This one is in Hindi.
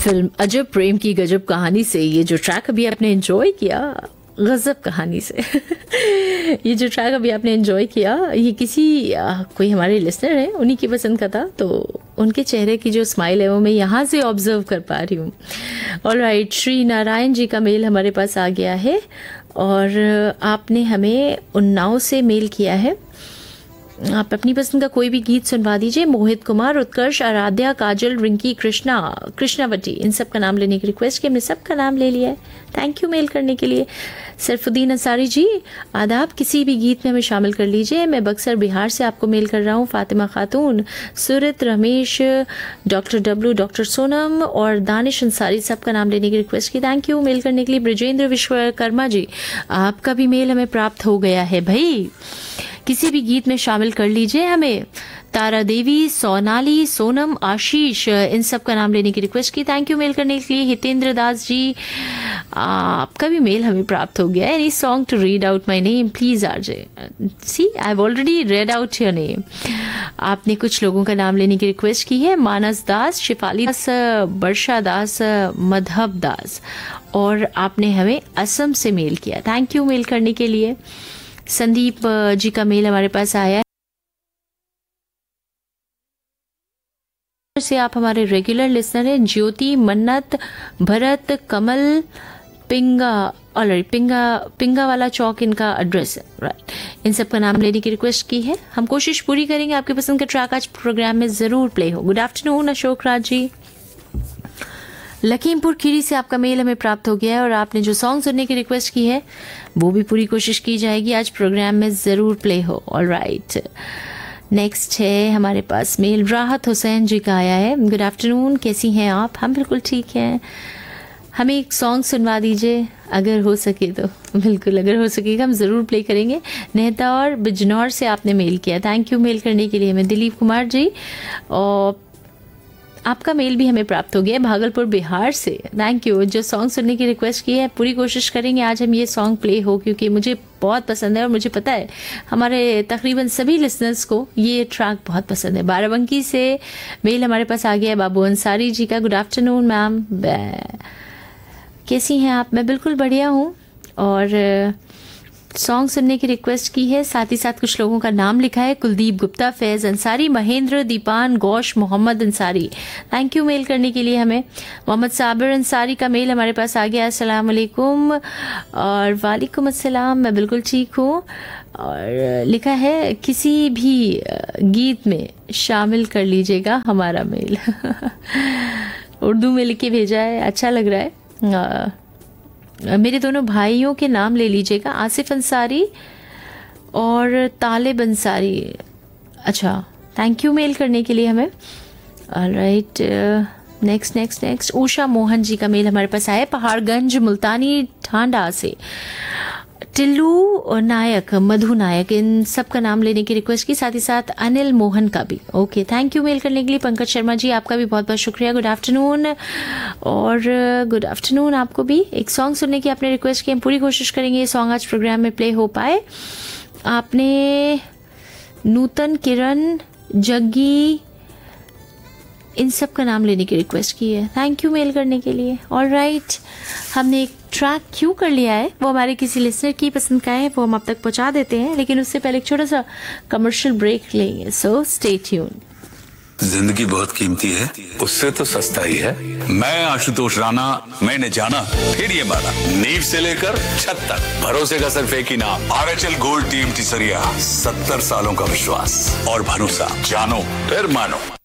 फिल्म अजब प्रेम की गजब कहानी से ये जो ट्रैक अभी आपने एंजॉय किया, गजब कहानी से ये जो ट्रैक अभी आपने एंजॉय किया, ये किसी कोई हमारे लिसनर है उन्हीं की पसंद का था, तो उनके चेहरे की जो स्माइल है वो मैं यहाँ से ऑब्जर्व कर पा रही हूँ। ऑलराइट, श्री नारायण जी का मेल हमारे पास आ गया है और आपने हमें उन्नाव से मेल किया है। आप अपनी पसंद का कोई भी गीत सुनवा दीजिए। मोहित कुमार, उत्कर्ष, आराध्या, काजल, रिंकी, कृष्णा, कृष्णावती, इन सब का नाम लेने की रिक्वेस्ट की, हमने सबका नाम ले लिया है। थैंक यू मेल करने के लिए। सरफुद्दीन अंसारी जी, आदाब, किसी भी गीत में हमें शामिल कर लीजिए। मैं बक्सर बिहार से आपको मेल कर रहा हूँ। फातिमा खातून, सुरित, Ramesh, doctor W, doctor Sonam और दानिश अंसारी, सबका नाम लेने की रिक्वेस्ट की। थैंक यू मेल करने के लिए। ब्रजेंद्र विश्वकर्मा जी, आपका भी मेल हमें प्राप्त हो गया है भाई, किसी भी गीत में शामिल कर लीजिए हमें। तारा देवी, सोनाली, सोनम, आशीष, इन सब का नाम लेने की रिक्वेस्ट की। थैंक यू मेल करने के लिए। हितेंद्र दास जी, आपका भी मेल हमें प्राप्त हो गया है। Any song to read out my name please RJ? C, I have already red out your name. आपने कुछ लोगों का नाम लेने की रिक्वेस्ट की है। मानस दास, शिफाली दास, वर्षा दास, मधब दास, और आपने हमें असम से मेल किया। थैंक यू मेल करने के लिए। संदीप जी का मेल हमारे पास आया है। से आप हमारे रेगुलर लिसनर हैं। ज्योति, मन्नत, भरत, कमल, पिंगा, ऑलरेडी पिंगा वाला चौक इनका एड्रेस है, राइट। इन सब का नाम लेने की रिक्वेस्ट की है। हम कोशिश पूरी करेंगे आपके पसंद का ट्रैक आज प्रोग्राम में जरूर प्ले हो। Good afternoon Ashok Raj ji. लखीमपुर खीरी से आपका मेल हमें प्राप्त हो गया है और आपने जो सॉन्ग सुनने की रिक्वेस्ट की है वो भी पूरी कोशिश की जाएगी आज प्रोग्राम में ज़रूर प्ले हो। ऑलराइट, नेक्स्ट है हमारे पास मेल राहत हुसैन जी का आया है। गुड आफ्टरनून, कैसी हैं आप? हम बिल्कुल ठीक हैं। हमें एक सॉन्ग सुनवा दीजिए अगर हो सके तो। बिल्कुल, अगर हो सकेगा हम ज़रूर प्ले करेंगे। नेहता और बिजनौर से आपने मेल किया। थैंक यू मेल करने के लिए हमें। दिलीप कुमार जी, और आपका मेल भी हमें प्राप्त हो गया है भागलपुर बिहार से। Thank you. जो सॉन्ग सुनने की रिक्वेस्ट की है पूरी कोशिश करेंगे आज हम ये सॉन्ग प्ले हो, क्योंकि मुझे बहुत पसंद है और मुझे पता है हमारे तकरीबन सभी लिसनर्स को ये ट्रैक बहुत पसंद है। बाराबंकी से मेल हमारे पास आ गया है बाबू अंसारी जी का। गुड आफ्टरनून मैम, कैसी हैं आप? मैं बिल्कुल बढ़िया हूँ और सॉन्ग सुनने की रिक्वेस्ट की है। साथ ही साथ कुछ लोगों का नाम लिखा है। कुलदीप गुप्ता, फैज़ Ansari, Mahendra, दीपान, Gosse, Mohammad Ansari, thank you mail करने के लिए हमें। मोहम्मद साबिर अंसारी का मेल हमारे पास आ गया। अस्सलाम वालेकुम। और वालेकुम अस्सलाम, मैं बिल्कुल ठीक हूँ। और लिखा है किसी भी गीत में शामिल कर लीजिएगा हमारा मेल। उर्दू में लिख के भेजा है, अच्छा लग रहा है। मेरे दोनों भाइयों के नाम ले लीजिएगा, आसिफ अंसारी और तालिब अंसारी। अच्छा, थैंक यू मेल करने के लिए हमें। ऑलराइट, नेक्स्ट उषा मोहन जी का मेल हमारे पास आया पहाड़गंज मुल्तानी ठांडा से। टिल्लू नायक, मधु नायक, इन सब का नाम लेने की रिक्वेस्ट की। साथ ही साथ अनिल मोहन का भी। ओके, थैंक यू मेल करने के लिए। पंकज शर्मा जी, आपका भी बहुत बहुत शुक्रिया। Good afternoon. और गुड आफ्टरनून आपको भी। एक सॉन्ग सुनने की आपने रिक्वेस्ट की, हम पूरी कोशिश करेंगे ये सॉन्ग आज प्रोग्राम में प्ले हो पाए। आपने नूतन, किरण, जग्गी, इन सब का नाम लेने की रिक्वेस्ट की है। थैंक यू मेल करने के लिए। ऑलराइट, हमने एक ट्रैक क्यों कर लिया है, वो हमारे किसी लिसनर की पसंद का है, वो हम आप तक पहुंचा देते हैं, लेकिन उससे पहले एक छोटा सा कमर्शियल ब्रेक लेंगे। So stay tune. जिंदगी बहुत कीमती है, उससे तो सस्ता ही है। मैं आशुतोष राणा, मैंने जाना फिर ये माना, नींव से लेकर छत तक भरोसे का सिर्फ एक ही नाम, RHL गोल्ड टीम तिसरिया। 70 सालों का विश्वास और भरोसा, जानो फिर मानो।